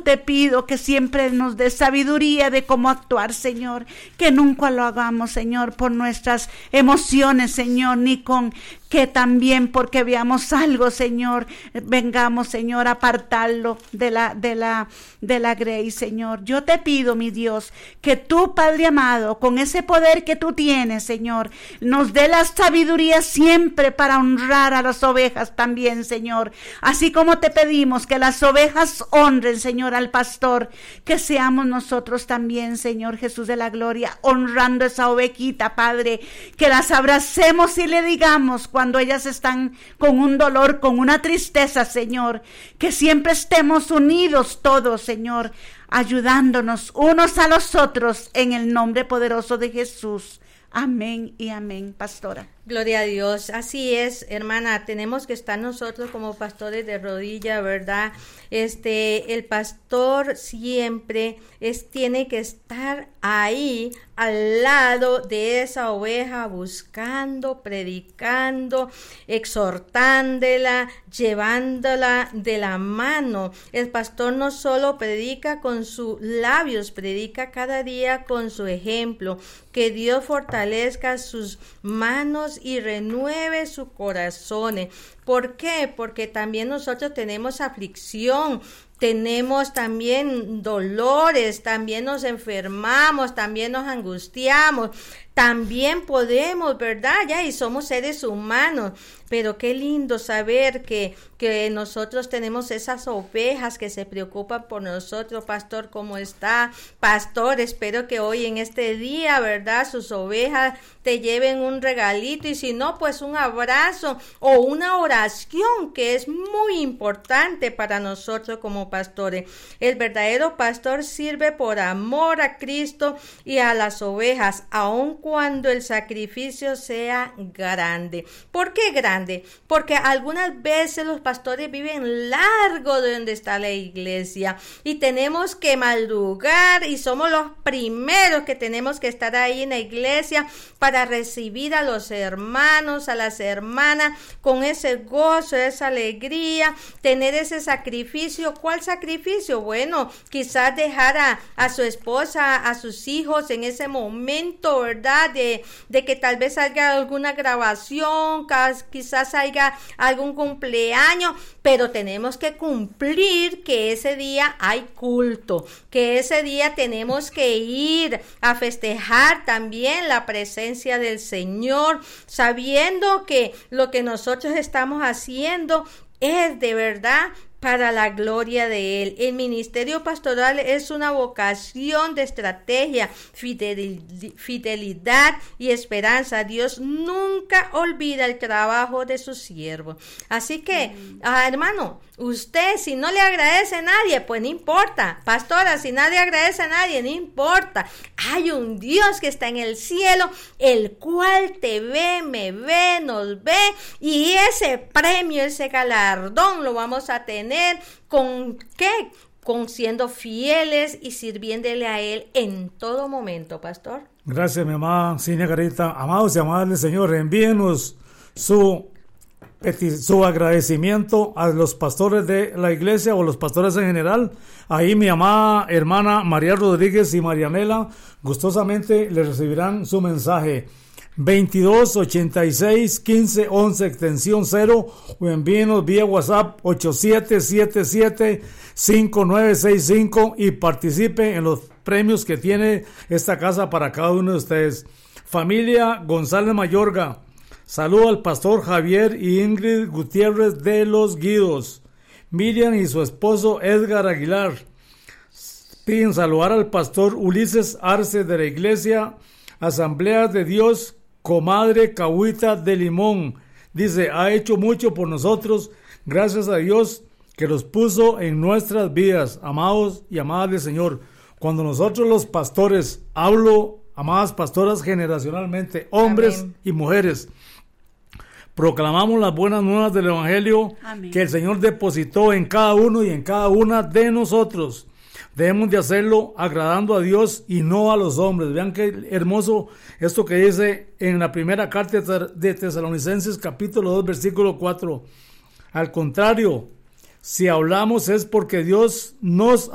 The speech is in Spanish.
te pido que siempre nos des sabiduría de cómo actuar, Señor, que nunca lo hagamos, Señor, por nuestras emociones, Señor, ni con que también porque veamos algo, Señor, vengamos, Señor, a apartarlo de la grey, Señor. Yo te pido, mi Dios, que tú, Padre amado, con ese poder que tú tienes, Señor, nos dé la sabiduría siempre para honrar a las ovejas también, Señor. Así como te pedimos que las ovejas honren, Señor, al pastor, que seamos nosotros también, Señor Jesús de la gloria, honrando esa ovejita, Padre, que las abracemos y le digamos cuando ellas están con un dolor, con una tristeza, Señor, que siempre estemos unidos todos, Señor, ayudándonos unos a los otros en el nombre poderoso de Jesús. Amén y amén, pastora. Gloria a Dios, así es, hermana, tenemos que estar nosotros como pastores de rodilla, ¿verdad? El pastor siempre tiene que estar ahí al lado de esa oveja, buscando, predicando, exhortándola, llevándola de la mano. El pastor no solo predica con sus labios, predica cada día con su ejemplo. Que Dios fortalezca sus manos y renueve su corazón. ¿Por qué? Porque también nosotros tenemos aflicción, tenemos también dolores, también nos enfermamos, también nos angustiamos, también podemos, ¿verdad? Y somos seres humanos, pero qué lindo saber que nosotros tenemos esas ovejas que se preocupan por nosotros. Pastor, ¿cómo está? Pastor, espero que hoy en este día, ¿verdad? Sus ovejas te lleven un regalito y si no, pues un abrazo o una oración que es muy importante para nosotros como pastores. El verdadero pastor sirve por amor a Cristo y a las ovejas, aun cuando el sacrificio sea grande. ¿Por qué grande? Porque algunas veces los pastores viven largo de donde está la iglesia y tenemos que madrugar y somos los primeros que tenemos que estar ahí en la iglesia para recibir a los hermanos, a las hermanas con ese gozo, esa alegría, tener ese sacrificio. ¿Cuál sacrificio? Bueno, quizás dejar a su esposa, a sus hijos en ese momento, ¿verdad? De que tal vez haya alguna grabación, quizás haya algún cumpleaños, pero tenemos que cumplir que ese día hay culto, que ese día tenemos que ir a festejar también la presencia del Señor, sabiendo que lo que nosotros estamos haciendo es de verdad para la gloria de Él. El ministerio pastoral es una vocación de estrategia, fidelidad y esperanza. Dios nunca olvida el trabajo de sus siervos. Así que, hermano, usted si no le agradece a nadie, pues no importa. Pastora, si nadie agradece a nadie, no importa. Hay un Dios que está en el cielo, el cual te ve, me ve, nos ve, y ese premio, ese galardón lo vamos a tener. ¿Con qué? Con siendo fieles y sirviéndole a Él en todo momento, pastor. Gracias, mi amada Cinia Carita. Amados y amadas del Señor, envíenos su agradecimiento a los pastores de la iglesia o los pastores en general. Ahí mi amada hermana María Rodríguez y Marianela gustosamente le recibirán su mensaje. 22 86 15 11 extensión 0 o envíenos vía WhatsApp 8777 5965 y participe en los premios que tiene esta casa para cada uno de ustedes. Familia González Mayorga, saludo al pastor Javier y Ingrid Gutiérrez de Los Guidos. Miriam y su esposo Edgar Aguilar piden saludar al pastor Ulises Arce de la iglesia Asamblea de Dios Comadre Cahuita de Limón. Dice, ha hecho mucho por nosotros, gracias a Dios que los puso en nuestras vidas, amados y amadas del Señor. Cuando nosotros los pastores, hablo, amadas pastoras generacionalmente, hombres Amén. Y mujeres, proclamamos las buenas nuevas del Evangelio Amén. Que el Señor depositó en cada uno y en cada una de nosotros. Debemos de hacerlo agradando a Dios y no a los hombres. Vean qué hermoso esto que dice en la primera carta de Tesalonicenses capítulo 2 versículo 4. Al contrario, si hablamos es porque Dios nos